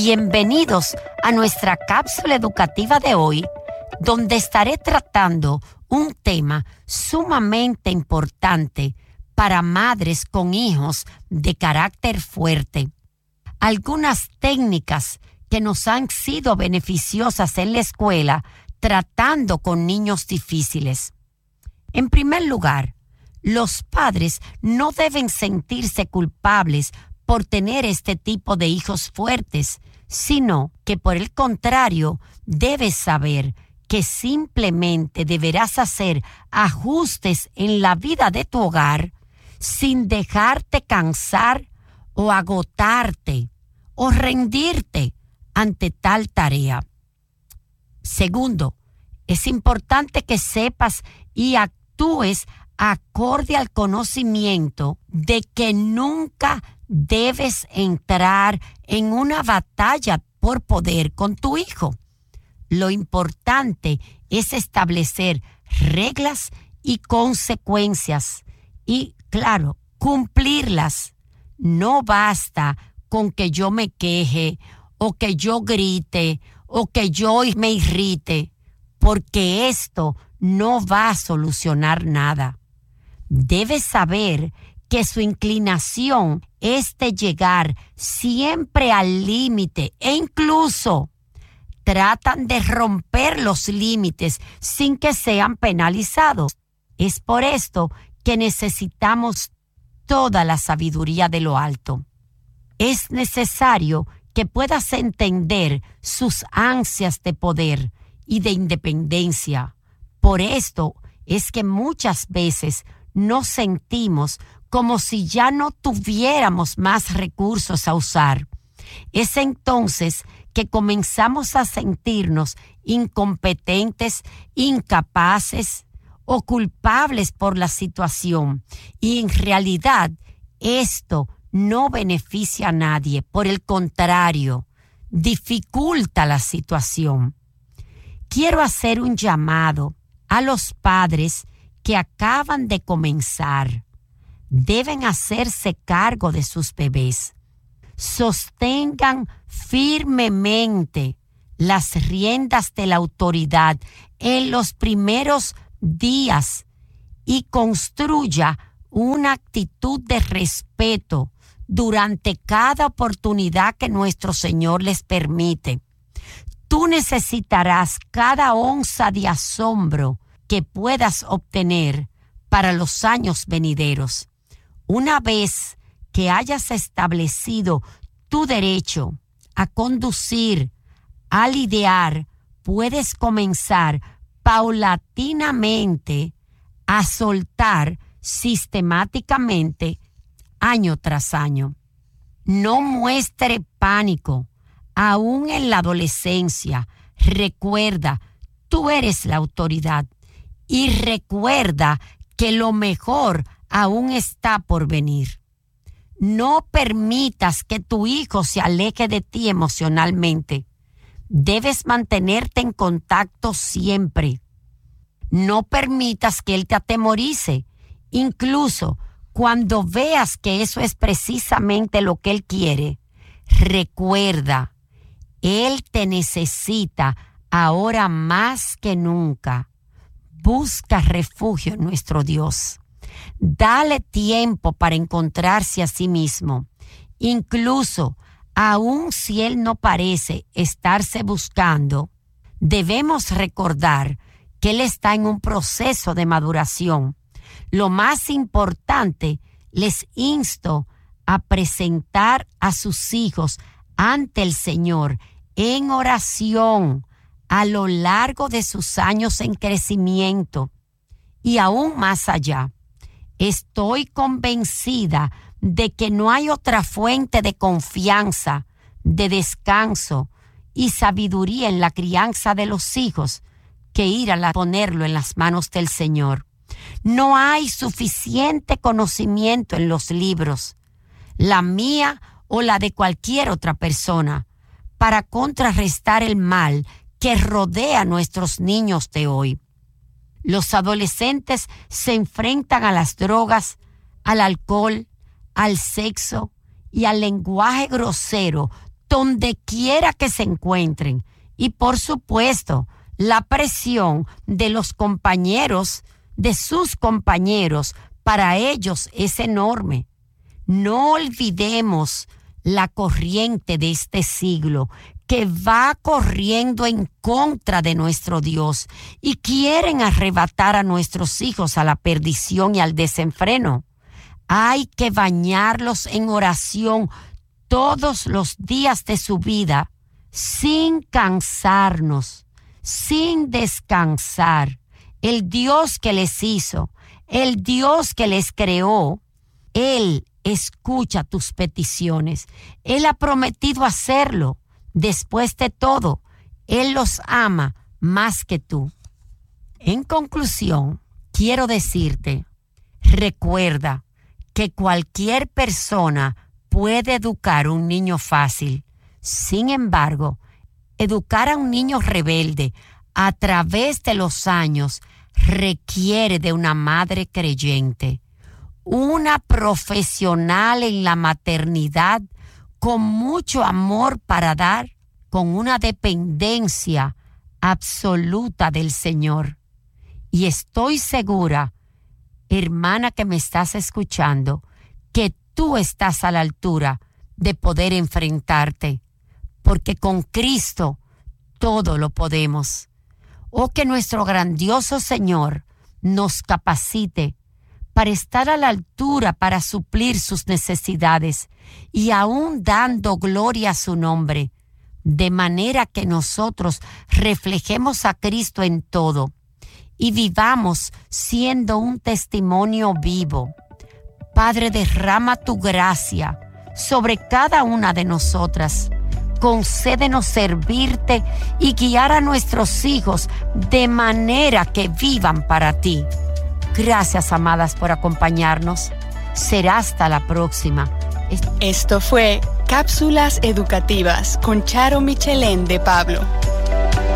Bienvenidos a nuestra cápsula educativa de hoy, donde estaré tratando un tema sumamente importante para madres con hijos de carácter fuerte. Algunas técnicas que nos han sido beneficiosas en la escuela tratando con niños difíciles. En primer lugar, los padres no deben sentirse culpables por tener este tipo de hijos fuertes, sino que por el contrario, debes saber que simplemente deberás hacer ajustes en la vida de tu hogar sin dejarte cansar o agotarte o rendirte ante tal tarea. Segundo, es importante que sepas y actúes acorde al conocimiento de que nunca debes entrar en una batalla por poder con tu hijo. Lo importante es establecer reglas y consecuencias y, claro, cumplirlas. No basta con que yo me queje o que yo grite o que yo me irrite, porque esto no va a solucionar nada. Debes saber que su inclinación es de llegar siempre al límite e incluso tratan de romper los límites sin que sean penalizados. Es por esto que necesitamos toda la sabiduría de lo alto. Es necesario que puedas entender sus ansias de poder y de independencia. Por esto es que muchas veces nos sentimos como si ya no tuviéramos más recursos a usar. Es entonces que comenzamos a sentirnos incompetentes, incapaces o culpables por la situación. Y en realidad esto no beneficia a nadie. Por el contrario, dificulta la situación. Quiero hacer un llamado a los padres que acaban de comenzar. Deben hacerse cargo de sus bebés. Sostengan firmemente las riendas de la autoridad en los primeros días y construya una actitud de respeto durante cada oportunidad que nuestro Señor les permite. Tú necesitarás cada onza de asombro que puedas obtener para los años venideros. Una vez que hayas establecido tu derecho a conducir, a lidiar, puedes comenzar paulatinamente a soltar sistemáticamente año tras año. No muestre pánico, aún en la adolescencia. Recuerda, tú eres la autoridad y recuerda que lo mejor aún está por venir. No permitas que tu hijo se aleje de ti emocionalmente. Debes mantenerte en contacto siempre. No permitas que él te atemorice, incluso cuando veas que eso es precisamente lo que él quiere. Recuerda, él te necesita ahora más que nunca. Busca refugio en nuestro Dios. Dale tiempo para encontrarse a sí mismo. Incluso, aun si él no parece estarse buscando, debemos recordar que él está en un proceso de maduración. Lo más importante, les insto a presentar a sus hijos ante el Señor en oración a lo largo de sus años en crecimiento y aún más allá. Estoy convencida de que no hay otra fuente de confianza, de descanso y sabiduría en la crianza de los hijos que ir a ponerlo en las manos del Señor. No hay suficiente conocimiento en los libros, la mía o la de cualquier otra persona, para contrarrestar el mal que rodea a nuestros niños de hoy. Los adolescentes se enfrentan a las drogas, al alcohol, al sexo y al lenguaje grosero donde quiera que se encuentren. Y por supuesto, la presión de los compañeros, de sus compañeros, para ellos es enorme. No olvidemos la corriente de este siglo que va corriendo en contra de nuestro Dios y quieren arrebatar a nuestros hijos a la perdición y al desenfreno. Hay que bañarlos en oración todos los días de su vida, sin cansarnos, sin descansar. El Dios que les hizo, el Dios que les creó, Él escucha tus peticiones. Él ha prometido hacerlo. Después de todo, Él los ama más que tú. En conclusión, quiero decirte, recuerda que cualquier persona puede educar a un niño fácil. Sin embargo, educar a un niño rebelde a través de los años requiere de una madre creyente, una profesional en la maternidad con mucho amor para dar, con una dependencia absoluta del Señor. Y estoy segura, hermana que me estás escuchando, que tú estás a la altura de poder enfrentarte, porque con Cristo todo lo podemos. Oh, que nuestro grandioso Señor nos capacite para estar a la altura, para suplir sus necesidades y aún dando gloria a su nombre, de manera que nosotros reflejemos a Cristo en todo y vivamos siendo un testimonio vivo. Padre, derrama tu gracia sobre cada una de nosotras. Concédenos servirte y guiar a nuestros hijos de manera que vivan para ti. Gracias, amadas, por acompañarnos. Será hasta la próxima. Esto fue Cápsulas Educativas con Charo Michelén de Pablo.